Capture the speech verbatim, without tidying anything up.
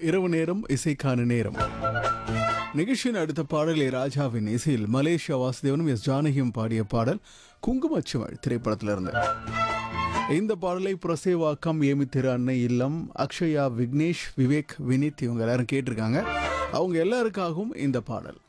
இரவு நேரம் இசைக்கான நேரம். நிகழ்ச்சியின் அடுத்த பாடல் ஏ ராஜாவின் இசையில் மலேசியா வாசுதேவனும் எஸ் ஜானகியும் பாடிய பாடல் குங்குமச்சிவள் திரைப்படத்திலிருந்து. இந்த பாடலை புரசேவாக்கம் ஏமி திரு அன்னை இல்லம் அக்ஷயா விக்னேஷ் விவேக் வினித் இவங்க எல்லாரும் கேட்டிருக்காங்க. அவங்க எல்லாருக்காகவும் இந்த பாடல்.